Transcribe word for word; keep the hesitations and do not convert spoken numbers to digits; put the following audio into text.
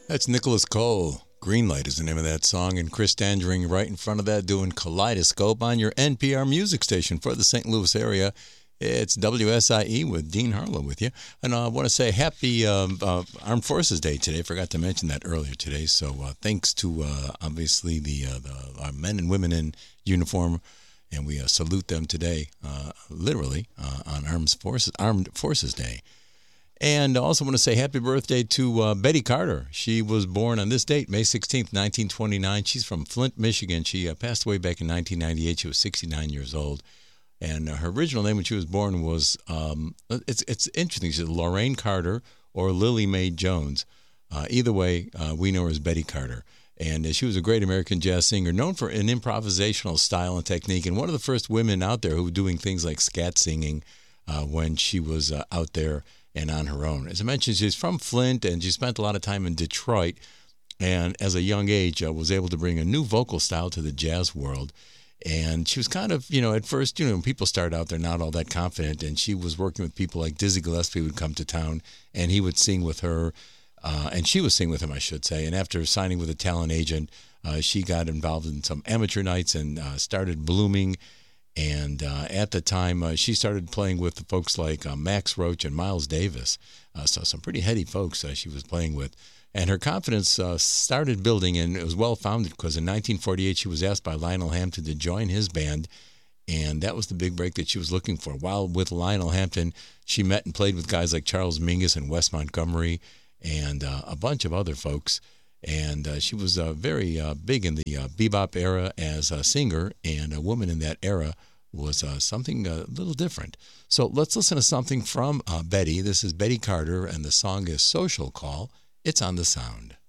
That's Nicholas Cole. Greenlight is the name of that song, and Chris Dandring right in front of that doing Kaleidoscope on your N P R music station for the Saint Louis area. It's W S I E with Dean Harlow with you. And I want to say happy um, uh, Armed Forces Day today. I forgot to mention that earlier today. So uh, thanks to, uh, obviously, the, uh, the our men and women in uniform, and we uh, salute them today, uh, literally, uh, on Armed Forces, Armed Forces Day. And I also want to say happy birthday to uh, Betty Carter. She was born on this date, May sixteenth, nineteen twenty-nine. She's from Flint, Michigan. She uh, passed away back in nineteen ninety-eight. She was sixty-nine years old. And uh, her original name when she was born was, um, it's it's interesting. She's Lorraine Carter or Lily Mae Jones. Uh, either way, uh, we know her as Betty Carter. And uh, she was a great American jazz singer, known for an improvisational style and technique, and one of the first women out there who were doing things like scat singing uh, when she was uh, out there and on her own. As I mentioned, she's from Flint, and she spent a lot of time in Detroit, and as a young age uh, was able to bring a new vocal style to the jazz world. And she was kind of, you know, at first, you know, when people start out, they're not all that confident, and she was working with people like Dizzy Gillespie would come to town, and he would sing with her, uh, and she would sing with him, I should say. And after signing with a talent agent, uh, she got involved in some amateur nights and uh, started blooming. And uh, at the time, uh, she started playing with folks like uh, Max Roach and Miles Davis. Uh, so some pretty heady folks uh, she was playing with. And her confidence uh, started building, and it was well-founded because in nineteen forty-eight, she was asked by Lionel Hampton to join his band. And that was the big break that she was looking for. While with Lionel Hampton, she met and played with guys like Charles Mingus and Wes Montgomery and uh, a bunch of other folks. And uh, she was uh, very uh, big in the uh, bebop era as a singer, and a woman in that era was uh, something a little different. So let's listen to something from uh, Betty. This is Betty Carter, and the song is Social Call. It's on the Sound.